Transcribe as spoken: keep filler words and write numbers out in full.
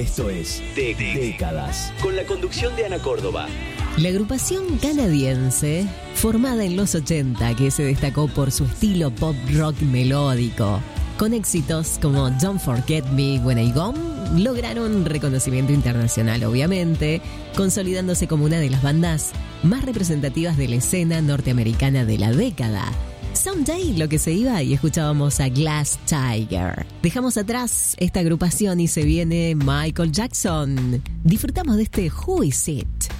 Esto es de Décadas, con la conducción de Ana Córdoba. La agrupación canadiense, formada en los ochenta, que se destacó por su estilo pop rock melódico, con éxitos como Don't Forget Me When I Gone, lograron reconocimiento internacional, obviamente, consolidándose como una de las bandas más representativas de la escena norteamericana de la década. Someday lo que se iba y escuchábamos a Glass Tiger. Dejamos atrás esta agrupación y se viene Michael Jackson. Disfrutamos de este Who Is It.